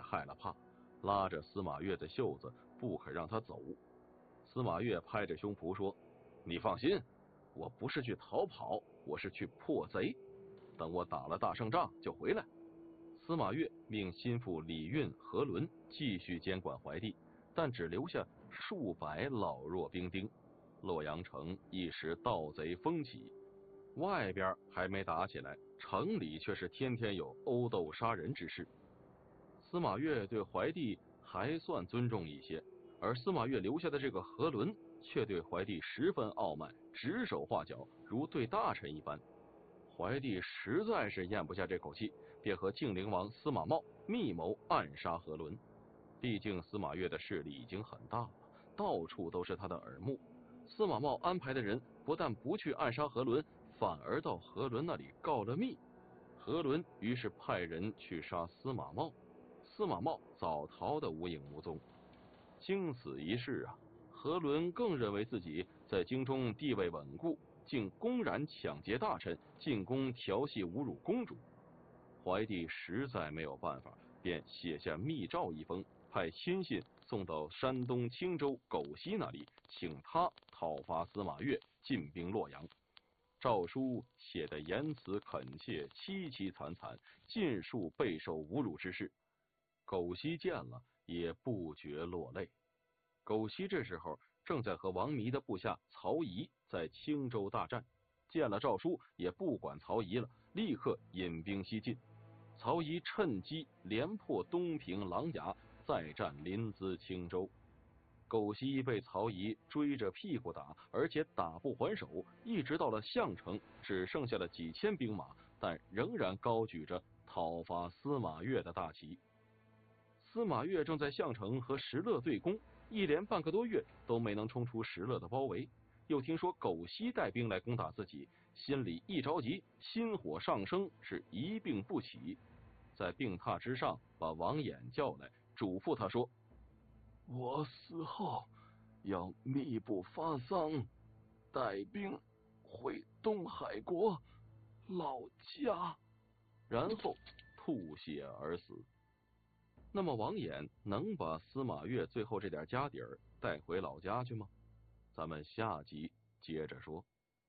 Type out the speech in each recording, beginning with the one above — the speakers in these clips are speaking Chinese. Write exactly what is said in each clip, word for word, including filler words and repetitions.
害了怕，拉着司马越的袖子不肯让他走。司马越拍着胸脯说：“你放心，我不是去逃跑，我是去破贼。等我打了大胜仗就回来。”司马越命心腹李运、何伦继续监管怀地，但只留下数百老弱兵丁。洛阳城一时盗贼风起，外边还没打起来，城里却是天天有殴斗杀人之事。司马越对怀帝还算尊重一些，而司马越留下的这个何伦却对怀帝十分傲慢，指手画脚，如对大臣一般。怀帝实在是咽不下这口气，便和晋灵王司马茂密谋暗杀何伦。毕竟司马越的势力已经很大了，到处都是他的耳目。司马茂安排的人不但不去暗杀何伦，反而到何伦那里告了密。何伦于是派人去杀司马茂，司马茂早逃得无影无踪。经此一事啊，何伦更认为自己在京中地位稳固，竟公然抢劫大臣，进宫调戏侮辱公主。怀帝实在没有办法，便写下密诏一封，派亲信送到山东青州狗西那里，请他讨伐司马越，进兵洛阳。诏书写得言辞恳切，凄凄惨惨，尽述备受侮辱之事。狗西见了也不觉落泪。狗西这时候正在和王弥的部下曹仪在青州大战，见了诏书也不管曹仪了，立刻引兵西进。曹仪趁机连破东平、琅琊，再战临淄、青州。狗西被曹仪追着屁股打，而且打不还手，一直到了项城，只剩下了几千兵马，但仍然高举着讨伐司马越的大旗。司马越正在项城和石勒对攻，一连半个多月都没能冲出石勒的包围。又听说狗西带兵来攻打自己，心里一着急，心火上升，是一病不起。在病榻之上把王衍叫来，嘱咐他说：“ 我死后要密不发丧，带兵回东海国老家。” 然后吐血而死。那么王衍能把司马越最后这点家底儿带回老家去吗？咱们下集接着说。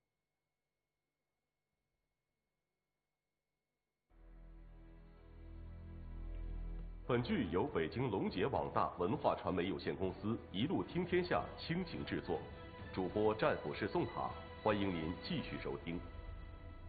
本剧由北京龙杰网大文化传媒有限公司一路听天下倾情制作，主播战斧式宋塔，欢迎您继续收听。